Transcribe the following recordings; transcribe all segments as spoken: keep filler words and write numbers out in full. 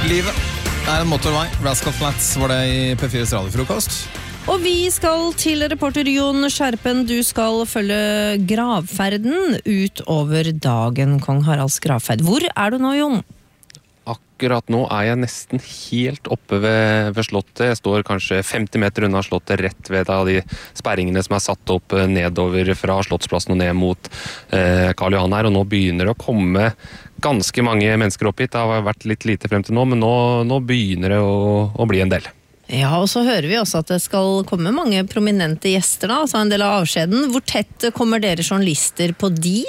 Livet er en motorvei. Rascal Flats var det i P fires radiofrokost. Og vi skal til reporter Jon Skjerpen. Du skal følge gravferden ut over dagen, Kong Haralds gravferd. Hvor er du nå, Jon? Akkurat nå er jeg nesten helt oppe ved, ved slottet. Jeg står kanskje femti meter unna slottet, rett ved da de sperringene som er satt opp nedover fra Slottsplassen og ned mot eh, Karl Johan her. Og nå begynner det å komme ganske mange mennesker opp hit. Det har vært litt lite frem til nå, men nå, nå begynner det å, å bli en del. Ja, og så hører vi også at det skal komme mange prominente gjester da, altså en del av avskjeden. Hvor tett kommer dere journalister på de?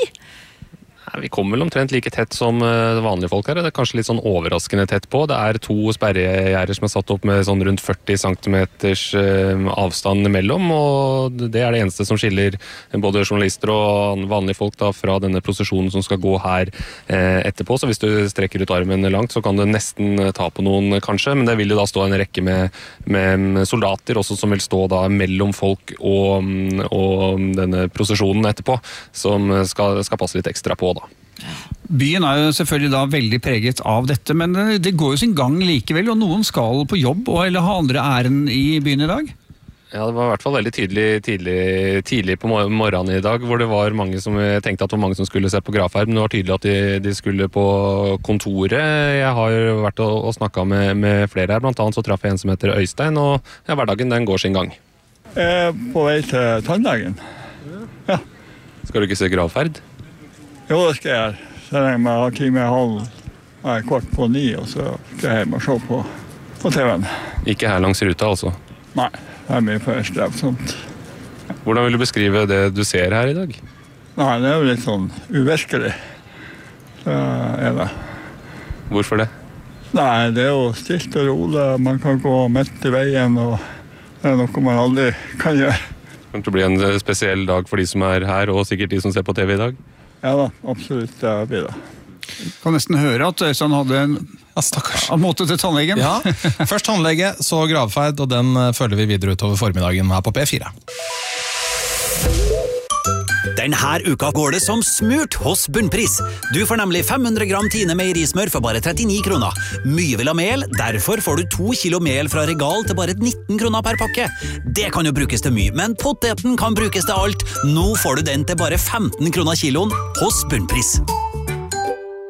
Vi kommer vel omtrent like tett som vanlige folk her. Det er kanskje litt sånn overraskende tett på. Det er to sperregjerder som er satt opp med sånn rundt førti centimeters avstand mellom, og det er det eneste som skiller både journalister og vanlige folk da, fra denne prosesjonen som skal gå her etterpå. Så hvis du strekker ut armen langt, så kan du nesten ta på noen kanskje, men det vil jo da stå en rekke med, med soldater også som vil stå da mellom folk og, og denne prosesjonen etterpå, som skal, skal passe litt ekstra på da. Byen er jo selvfølgelig da veldig preget av dette, men det går jo sin gang likevel, og noen skal på jobb eller ha andre ærend i byen i dag? Ja, det var i hvert fall veldig tydelig tidlig, tidlig på morgenen i dag, hvor det var mange som tenkte at det var mange som skulle se på gravferd, men det var tydelig at de, de skulle på kontoret. Jeg har jo vært og, og snakket med, med flere her, blant annet så traff jeg en som heter Øystein, og ja, hverdagen den går sin gang. Jeg er på vei til tannlegen. Ja. Skal du ikke se gravferd? Jo, det skal jeg. Så jeg har time halv, nei, kvart på ni, og så skal jeg hjem og se på, på T V-en. Ikke her langs ruta, altså? Nei, det er mye for strevsomt. Hvordan vil du beskrive det du ser her i dag? Nei, det er jo litt sånn uvirkelig. Så er det. Hvorfor det? Nei, det er jo stilt og rolig. Man kan gå midt i veien, og det er noe man aldri kan gjøre. Kommer det bli en spesiell dag for de som er her, og sikkert de som ser på T V i dag? Ja da, absolutt, det blir det. Jeg kan nesten høre at Øystein hadde en ja, stakkars. måte til tannlegen. Ja, først tannlege, så gravferd, og den følger vi videre utover formiddagen her på P fire. Denne uka går det som smurt hos Bunnpris. Du får nemlig fem hundre gram Tine meierismør for bare trettini kroner. Mye vil ha mel, derfor får du to kilo mel fra Regal til bare nitten kroner per pakke. Det kan jo brukes til mye, men poteten kan brukes til alt. Nå får du den til bare femten kroner kiloen hos Bunnpris.